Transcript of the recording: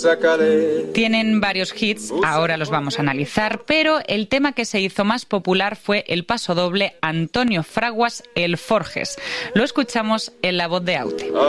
Tienen varios hits, ahora los vamos a analizar, pero el tema que se hizo más popular fue el pasodoble Antonio Fraguas, El Forges. Lo escuchamos en la voz de Aute.